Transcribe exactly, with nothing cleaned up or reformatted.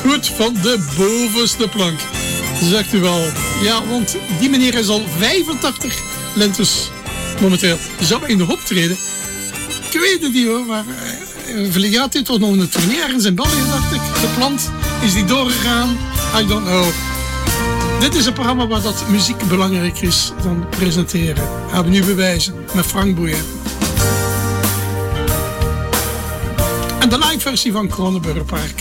Goed van de bovenste plank. Zegt u wel. Ja, want die meneer is al vijfentachtig lentes momenteel. Zou hij nog optreden? Ik weet het niet hoor, maar uh, gaat dit toch nog een tournee ergens in België, dacht ik. Gepland. Is die doorgegaan? I don't know. Dit is een programma waar dat muziek belangrijker is dan presenteren. Gaan we nu bewijzen met Frank Boeien. En de live versie van Kronenburgpark.